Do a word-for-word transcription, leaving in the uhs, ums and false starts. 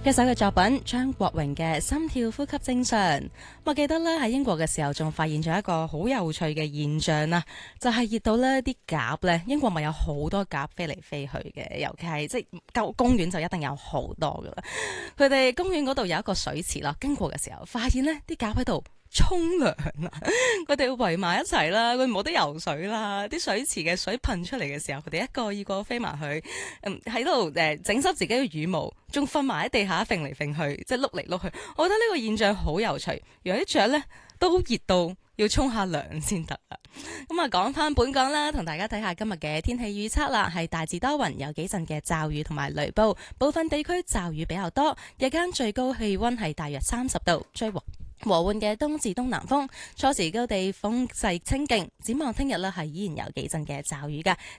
一首嘅作品張國榮嘅《心跳呼吸正常》。我記得咧喺英國嘅時候仲發現咗一個好有趣嘅現象啊，就係、是、熱到呢啲鴿咧，英國咪有好多鴿飛嚟飛去嘅，尤其係即係公園就一定有好多噶啦。佢哋公園嗰度有一個水池啦，經過嘅時候發現呢啲鴿喺度沖涼啊！佢哋圍埋一齊啦，佢冇得游水啦，啲水池嘅水噴出嚟嘅時候，佢哋一個二個飛埋去，嗯喺度誒整濕自己嘅羽毛，仲瞓埋喺地下揈嚟揈去，即係碌嚟碌去。我覺得呢個現象好有趣，原來啲雀咧都好熱到要沖下涼先得啊！咁啊，講翻本港啦，同大家睇下今日嘅天氣預測啦，係大致多雲，有幾陣嘅驟雨同埋雷暴，部分地區驟雨比較多，日間最高氣溫係大約三十度，吹和和緩嘅東至東南風，初時高地風勢清勁。展望聽日呢係依然有幾陣嘅驟雨㗎。